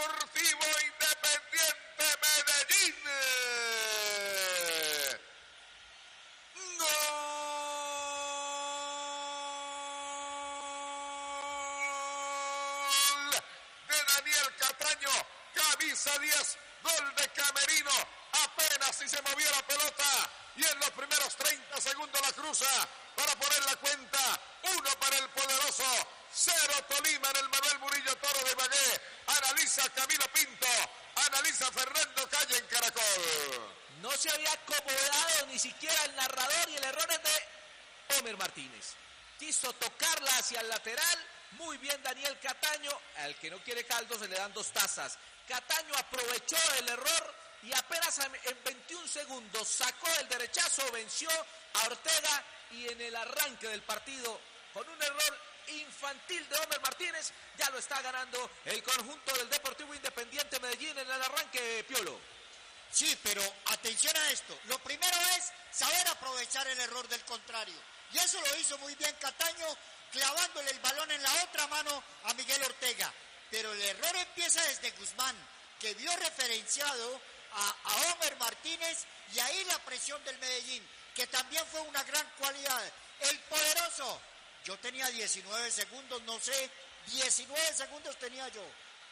Deportivo Independiente Medellín. Gol de Daniel Cataño, camisa 10, gol de Camerino. Apenas si se movió la pelota y en los primeros 30 segundos la cruza para poner la cuenta. 1 para el poderoso, 0 Tolima en el Manuel Murillo Toro de Ibagué. Analiza Camilo Pinto, analiza Fernando Calle en Caracol. No se había acomodado ni siquiera el narrador y el error es de Homer Martínez. Quiso tocarla hacia el lateral. Muy bien Daniel Cataño. Al que no quiere caldo se le dan 2 tazas. Cataño aprovechó el error y apenas en 21 segundos sacó el derechazo, venció a Ortega y en el arranque del partido, con un error infantil de Homer Martínez, ya lo está ganando el conjunto del Deportivo Independiente Medellín en el arranque, Piolo. Sí, pero atención a esto. Lo primero es saber aprovechar el error del contrario. Y eso lo hizo muy bien Cataño, clavándole el balón en la otra mano a Miguel Ortega. Pero el error empieza desde Guzmán, que vio referenciado a Homer Martínez, y ahí la presión del Medellín, que también fue una gran cualidad. El poderoso, yo tenía 19 segundos, no sé, 19 segundos tenía yo.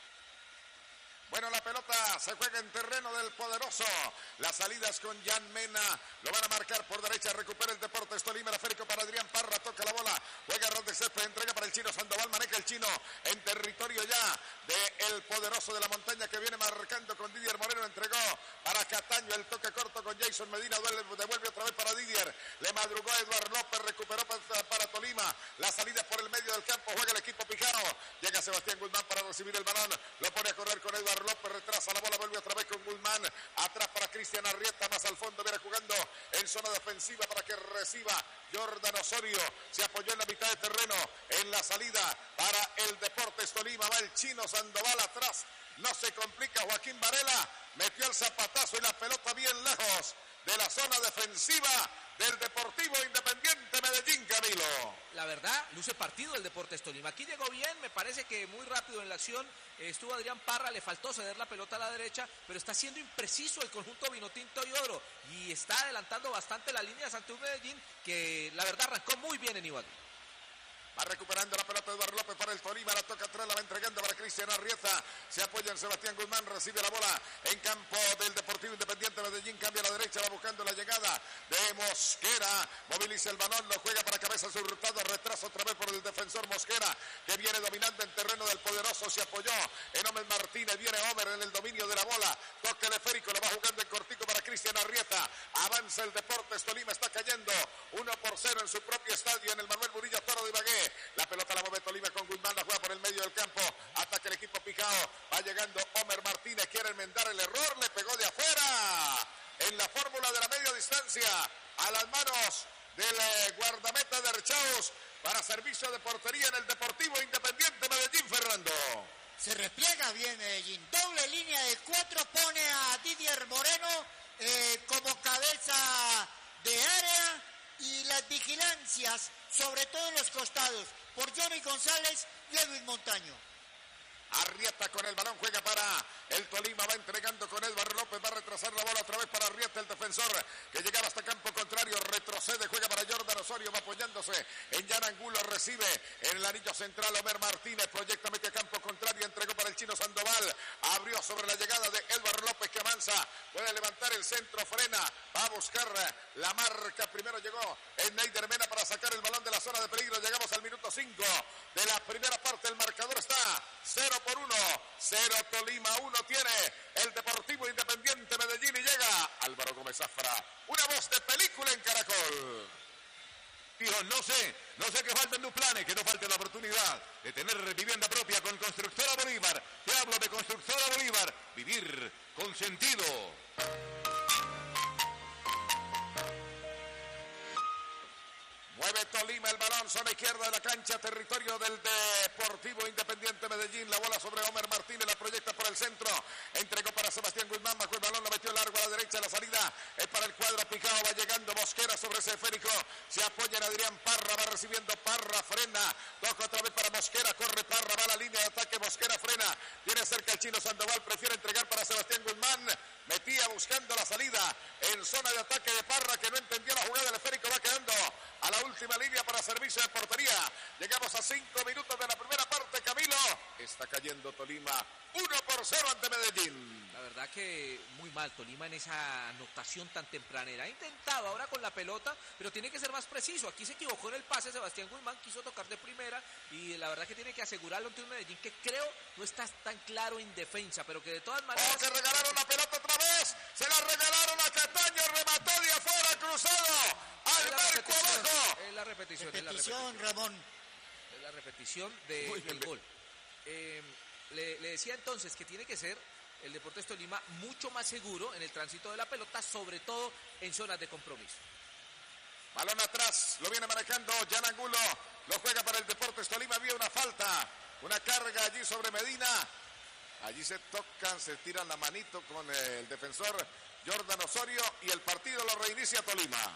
Bueno, la pelota se juega en terreno del poderoso. Las salidas con Jan Mena. Lo van a marcar por derecha. Recupera el Deportes Tolima. El esférico para Adrián Parra. Toca la bola. Juega Ron de Césped. Entrega para el chino Sandoval. Maneja el chino en territorio ya del poderoso de la montaña, que viene marcando con Didier Moreno. Entregó para Cataño. El toque corto con Jason Medina. Devuelve otra vez para Didier. Le madrugó a Eduardo López. Recuperó para Tolima. La salida por el medio del campo. Juega el equipo Pijao. Llega Sebastián Guzmán para recibir el balón. Lo pone a correr con Eduardo López, retrasa la bola, vuelve otra vez con Guzmán, atrás para Cristian Arrieta, más al fondo, viene jugando en zona defensiva para que reciba Jordan Osorio. Se apoyó en la mitad de terreno, en la salida para el Deportes Tolima, va el chino Sandoval atrás, no se complica Joaquín Varela, metió el zapatazo y la pelota bien lejos de la zona defensiva del Deportivo Independiente Medellín, Camilo. La verdad, luce partido el Deportes Tolima. Aquí llegó bien, me parece que muy rápido en la acción. Estuvo Adrián Parra, le faltó ceder la pelota a la derecha, pero está siendo impreciso el conjunto vinotinto y oro. Y está adelantando bastante la línea de Santos Medellín, que la verdad arrancó muy bien en Ibagué. Va recuperando la pelota Eduardo López para el Tolima, la toca atrás, la va entregando para Cristian Arrieta, se apoya en Sebastián Guzmán, recibe la bola en campo del Deportivo Independiente Medellín, cambia a la derecha, va buscando la llegada de Mosquera, moviliza el balón, lo juega para cabeza surtado, retraso otra vez por el defensor Mosquera, que viene dominando en terreno del poderoso, se apoyó en Homer Martínez, viene Homer en el dominio de la bola, toque el esférico, lo va jugando en cortico para Cristian Arrieta, avanza el Deportes Tolima, está cayendo 1-0 en su propio estadio, en el Manuel Murillo Toro de Ibagué. La pelota la mueve Tolima con Guzmán, la juega por el medio del campo, ataca el equipo Pijao, va llegando Homer Martínez, quiere enmendar el error, le pegó de afuera, en la fórmula de la media distancia, a las manos del guardameta de Archaos, para servicio de portería en el Deportivo Independiente Medellín, Fernando. Se repliega bien Medellín, doble línea de 4, pone a Didier Moreno como cabeza de área, y las vigilancias, sobre todo en los costados, por Johnny González y Edwin Montaño. Arrieta con el balón, juega para el Tolima, va entregando con Eduardo López, va a retrasar la bola otra vez para Arrieta, el defensor, que llegaba hasta campo contrario, retrocede, juega para Jordan Osorio, va apoyándose en Jan Angulo, recibe en el anillo central Homer Martínez, proyecta, mete a campo contrario, entregó para el chino Sandoval, abrió sobre la llegada de Eduardo López, que avanza, puede levantar el centro, frena, va a buscar la marca, primero llegó en Neider Mena para sacar el balón de la zona de peligro, llegamos al minuto 5 de la primera parte, el marcador está 0-1, 0 Tolima, 1 tiene el Deportivo Independiente Medellín, y llega Álvaro Gómez Zafra, una voz de película en Caracol. Dijo, no sé que falten tus planes, que no falte la oportunidad de tener vivienda propia con Constructora Bolívar. Te hablo de Constructora Bolívar, vivir con sentido. Mueve Tolima el balón, zona izquierda de la cancha, territorio del Deportivo Independiente Medellín. La bola sobre Homer Martínez, la proyecta por el centro. Entregó para Sebastián Guzmán, bajó el balón, lo metió largo a la derecha. La salida es para el cuadro Pijao, va llegando Mosquera sobre ese esférico. Se apoya en Adrián Parra, va recibiendo Parra, frena. Toca otra vez para Mosquera, corre Parra, va a la línea de ataque Mosquera. Mosquera frena, tiene cerca el chino Sandoval, prefiere entregar para Sebastián Guzmán, metía buscando la salida en zona de ataque de Parra, que no entendió la jugada, el esférico va quedando a la última línea para servicio de portería. Llegamos a 5 minutos de la primera parte, Camilo. Está cayendo Tolima 1-0 ante Medellín. La verdad que muy mal Tolima en esa anotación tan tempranera. Ha intentado ahora con la pelota, pero tiene que ser más preciso. Aquí se equivocó en el pase, Sebastián Guzmán quiso tocar de primera y la verdad que tiene que asegurarlo ante un Medellín que creo no está tan claro en defensa, pero que de todas maneras... ¡Oh, que regalaron la pelota otra vez! ¡Se la regalaron a Cataño! ¡Remató de afuera, cruzado! ¡Al marco abajo! Es la repetición, Ramón. Es la repetición del gol. Le decía entonces que tiene que ser el Deportes Tolima mucho más seguro en el tránsito de la pelota, sobre todo en zonas de compromiso. Balón atrás, lo viene manejando Jan Angulo, lo juega para el Deportes Tolima, había una falta, una carga allí sobre Medina, allí se tocan, se tiran la manito con el defensor Jordan Osorio y el partido lo reinicia Tolima.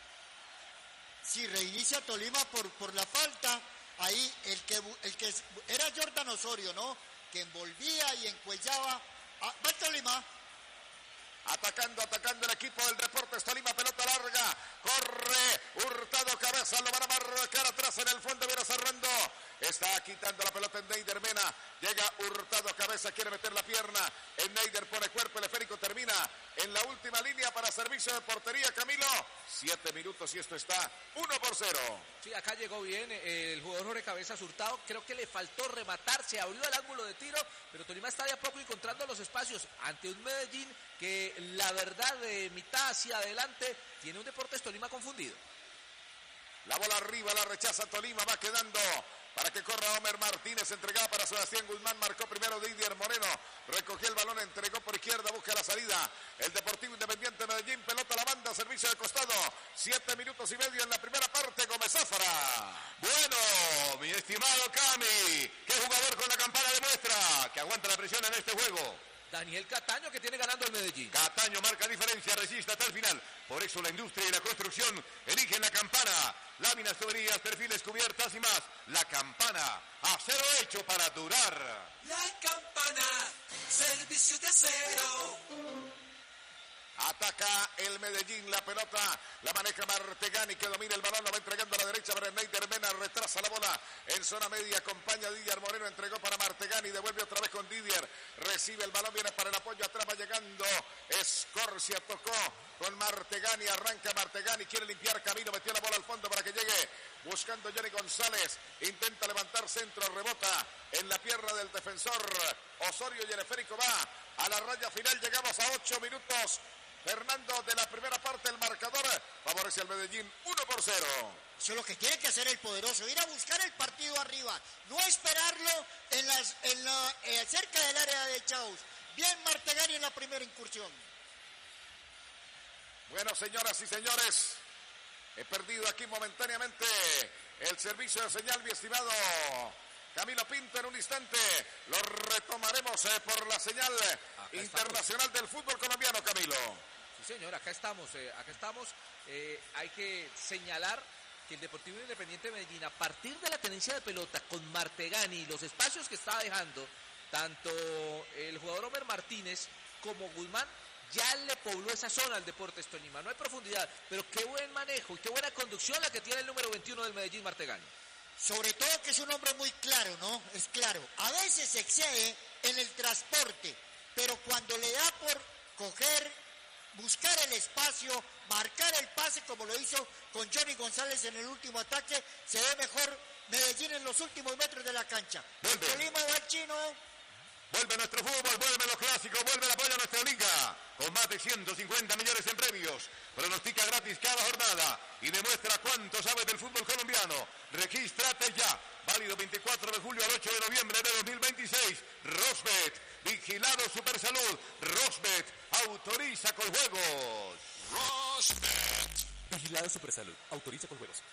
Sí, reinicia Tolima por la falta, ahí el que era Jordan Osorio, ¿no? Que envolvía y encuellaba. Va Tolima. Atacando el equipo del Deportes Tolima, pelota larga, corre Hurtado Cabeza, lo van a marcar atrás en el fondo, viene cerrando, está quitando la pelota en Neider Mena, llega Hurtado Cabeza, quiere meter la pierna, en Neider pone cuerpo, el esférico termina en la última línea para servicio de portería, Camilo, 7 minutos y esto está 1-0. Sí, acá llegó bien el jugador Jorge Cabezas Hurtado, creo que le faltó rematar, se abrió el ángulo de tiro, pero Tolima está de a poco encontrando los espacios ante un Medellín que la verdad de mitad hacia adelante tiene un Deportes Tolima confundido. La bola arriba, la rechaza Tolima, va quedando para que corra Homer Martínez, entregada para Sebastián Guzmán, marcó primero Didier Moreno, recogió el balón, entregó por izquierda, busca la salida, el Deportivo Independiente Medellín, pelota a la banda, servicio de costado, 7 minutos y medio en la primera parte, Gómez Zafara. Bueno, mi estimado Cami, qué jugador con la campana demuestra que aguanta la presión en este juego. Daniel Cataño, que tiene ganando el Medellín. Cataño marca diferencia, resiste hasta el final. Por eso la industria y la construcción eligen la campana. Láminas, tuberías, perfiles, cubiertas y más. La campana, acero hecho para durar. La campana, servicio de acero. Ataca el Medellín, la pelota la maneja Martegani, que domina el balón, lo va entregando a la derecha para Neider Mena, retrasa la bola en zona media, acompaña a Didier Moreno, entregó para Martegani, devuelve otra vez con Didier, recibe el balón, viene para el apoyo, atrás va llegando Escorcia, tocó con Martegani, arranca Martegani, quiere limpiar camino, metió la bola al fondo para que llegue, buscando Johnny González, intenta levantar centro, rebota en la pierna del defensor Osorio y el esférico va a la raya final, llegamos a 8 minutos. Fernando, de la primera parte, el marcador favorece al Medellín 1-0. Eso es lo que tiene que hacer el poderoso, ir a buscar el partido arriba, no esperarlo cerca del área de Chaus. Bien Martegani en la primera incursión. Bueno, señoras y señores, he perdido aquí momentáneamente el servicio de señal, mi estimado Camilo Pinto. En un instante lo retomaremos por la señal internacional del fútbol colombiano, Camilo. Sí, señor, acá estamos. Hay que señalar que el Deportivo Independiente de Medellín, a partir de la tenencia de pelota con Martegani y los espacios que está dejando, tanto el jugador Homer Martínez como Guzmán, ya le pobló esa zona al Deportes Tolima. No hay profundidad, pero qué buen manejo y qué buena conducción la que tiene el número 21 del Medellín, Martegani. Sobre todo que es un hombre muy claro, ¿no? Es claro. A veces se excede en el transporte, pero cuando le da por coger, buscar el espacio, marcar el pase como lo hizo con Johnny González en el último ataque, se ve mejor Medellín en los últimos metros de la cancha. Vuelve. Tolima va el chino. Vuelve nuestro fútbol, vuelve los clásicos, vuelve el apoyo a nuestra liga. Con más de 150 millones en premios. Pronostica gratis cada jornada y demuestra cuánto sabes del fútbol colombiano. Regístrate ya. Válido 24 de julio al 8 de noviembre de 2026. Rosbet, vigilado Supersalud. Rosbet, autoriza con juegos. Rosbet. Vigilado Supersalud, autoriza con juegos.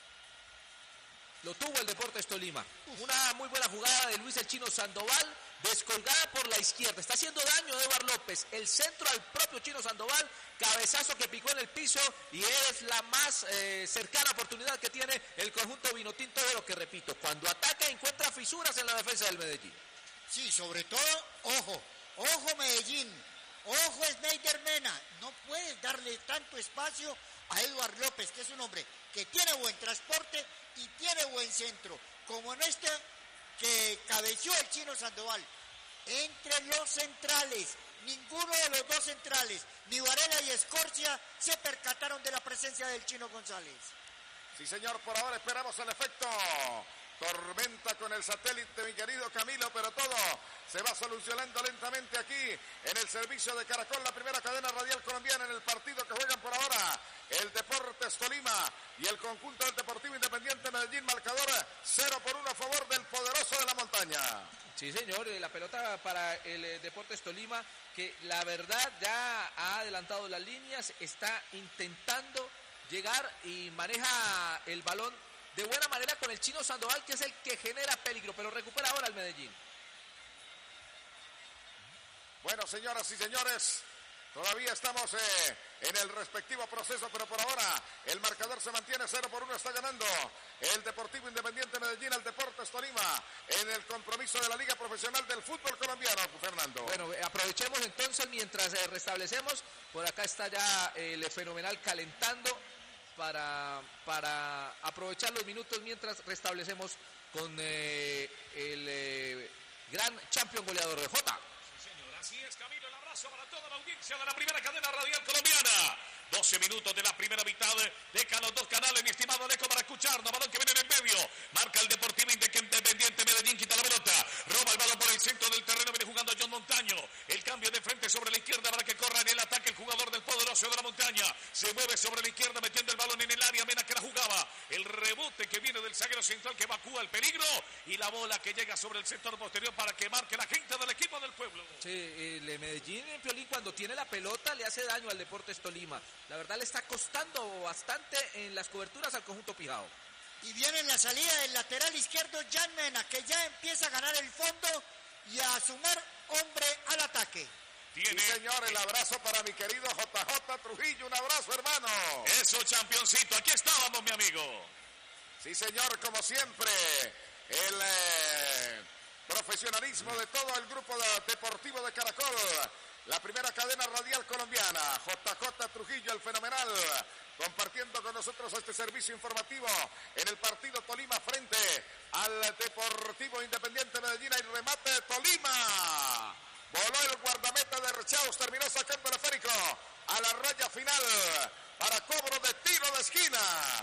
Lo tuvo el Deportes Tolima. Una muy buena jugada de Luis el Chino Sandoval, descolgada por la izquierda. Está haciendo daño Eduard López. El centro al propio Chino Sandoval, cabezazo que picó en el piso y es la más cercana oportunidad que tiene el conjunto vinotinto, de lo que repito, cuando ataca encuentra fisuras en la defensa del Medellín. Sí, sobre todo, ojo Medellín, ojo Sneider Mena, no puedes darle tanto espacio a Eduard López, que es un hombre que tiene buen transporte y tiene buen centro, como en este que cabeció el Chino Sandoval. Entre los centrales, ninguno de los dos centrales, ni Varela y Escorcia, se percataron de la presencia del Chino González. Sí, señor, por ahora esperamos el efecto tormenta con el satélite, mi querido Camilo, pero todo se va solucionando lentamente aquí en el servicio de Caracol, la primera cadena radial colombiana, en el partido que juegan por ahora el Deportes Tolima y el conjunto del Deportivo Independiente Medellín, marcador 0-1 a favor del poderoso de la montaña. Sí, señor, la pelota para el Deportes Tolima, que la verdad ya ha adelantado las líneas, está intentando llegar y maneja el balón de buena manera con el Chino Sandoval, que es el que genera peligro, pero recupera ahora el Medellín. Bueno, señoras y señores, todavía estamos en el respectivo proceso, pero por ahora el marcador se mantiene 0-1, está ganando el Deportivo Independiente Medellín al Deportes Tolima en el compromiso de la Liga Profesional del Fútbol Colombiano, Fernando. Bueno, aprovechemos entonces mientras restablecemos, por acá está ya el Fenomenal calentando para aprovechar los minutos mientras restablecemos con el gran campeón goleador de Jota. Así es, Camilo, el abrazo para toda la audiencia de la primera cadena radial colombiana. 12 minutos de la primera mitad, deja los dos canales, mi estimado Alejo, para escucharnos. Balón que viene en el medio, marca el Deportivo Independiente Medellín, quita la pelota, roba el balón por el centro del terreno, viene jugando John Montaño. El cambio de frente sobre la izquierda para que corra en el ataque el jugador del poderoso de la montaña. Se mueve sobre la izquierda metiendo el balón en el área, Mena que la jugaba. El rebote que viene del zaguero central que evacúa el peligro y la bola que llega sobre el sector posterior para que marque la gente del equipo del pueblo. Sí, el Medellín en Piolín cuando tiene la pelota le hace daño al Deportes Tolima. La verdad le está costando bastante en las coberturas al conjunto pijao. Y viene en la salida del lateral izquierdo Jan Mena, que ya empieza a ganar el fondo y a sumar hombre al ataque. Sí, señor, el abrazo para mi querido JJ Trujillo, un abrazo, hermano. Eso, championcito, aquí estábamos, mi amigo. Sí, señor, como siempre, el profesionalismo de todo el grupo deportivo de Caracol, la primera cadena radial colombiana, JJ Trujillo, el fenomenal, compartiendo con nosotros este servicio informativo en el partido Tolima frente al Deportivo Independiente Medellín. Y remate de Tolima, voló el guardameta de Rechaus, terminó sacando el esférico a la raya final para cobro de tiro de esquina.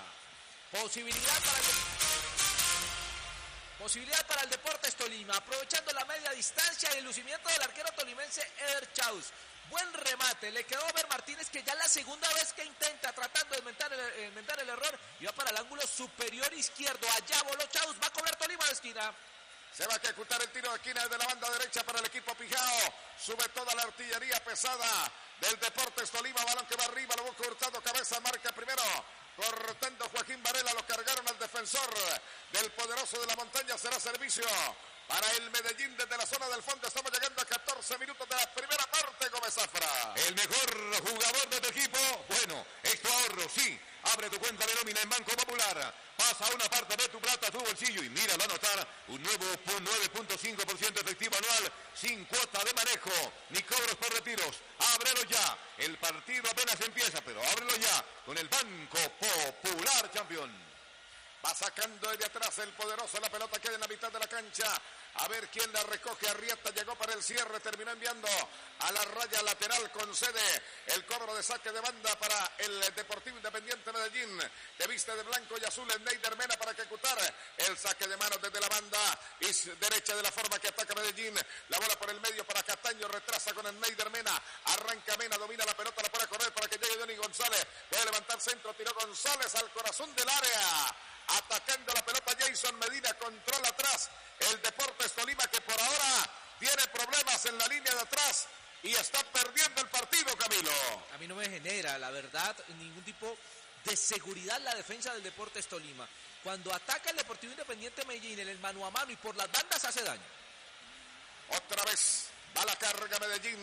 Posibilidad para el Deportes Tolima, aprovechando la media distancia y el lucimiento del arquero tolimense Eder Chaus. Buen remate, le quedó Omer Martínez, que ya la segunda vez que intenta tratando de inventar el error, y va para el ángulo superior izquierdo. Allá voló Chaus, va a cobrar Tolima de esquina. Se va a ejecutar el tiro de esquina desde la banda derecha para el equipo pijao. Sube toda la artillería pesada del Deportes Tolima, balón que va arriba, lo busca Hurtado, cabeza, marca primero. Cortando Joaquín Varela, lo cargaron al defensor del poderoso de la montaña. Será servicio para el Medellín desde la zona del fondo. Estamos llegando a 14 minutos de la primera parte, Gómez Zafra. El mejor jugador de tu equipo, bueno, es tu ahorro, sí. Abre tu cuenta de nómina en Banco Popular. Pasa una parte de tu plata a tu bolsillo y míralo anotar un nuevo 9.5% efectivo anual sin cuota de manejo ni cobros por retiros. Ábrelo ya. El partido apenas empieza, pero ábrelo ya con el Banco Popular, campeón. Va sacando desde atrás el poderoso, la pelota queda en la mitad de la cancha. A ver quién la recoge. Arrieta llegó para el cierre, terminó enviando a la raya lateral, concede el cobro de saque de banda para el Deportivo Independiente Medellín. De viste de blanco y azul en Sneider Mena para ejecutar el saque de manos desde la banda derecha de la forma que ataca Medellín. La bola por el medio para Cataño, retrasa con el Sneider Mena. Arranca Mena, domina la pelota, la puede correr para que llegue Johnny González. Puede levantar centro, tiró González al corazón del área. Atacando la pelota Jason Medina, controla atrás el Deportes Tolima, que por ahora tiene problemas en la línea de atrás y está perdiendo el partido, Camilo. A mí no me genera, la verdad, ningún tipo de seguridad la defensa del Deportes Tolima. Cuando ataca el Deportivo Independiente Medellín en el mano a mano y por las bandas hace daño. Otra vez va la carga Medellín.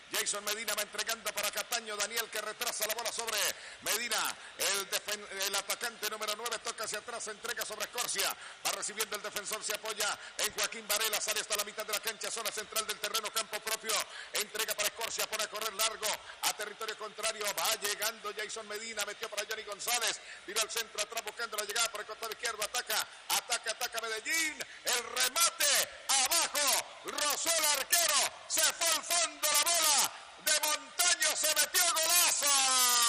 Jason Medina va entregando para Cataño. Daniel que retrasa la bola sobre Medina. El atacante número 9 toca hacia atrás, entrega sobre Escorcia. Va recibiendo el defensor, se apoya en Joaquín Varela. Sale hasta la mitad de la cancha, zona central del terreno, campo propio. Entrega para Escorcia, pone a correr largo a territorio contrario. Va llegando Jason Medina, metió para Johnny González. Tira al centro, atrás buscando la llegada por el costado izquierdo. Ataca Medellín. El remate abajo. Rozó el arquero. Se fue al fondo la bola. De Montaño se metió golazo.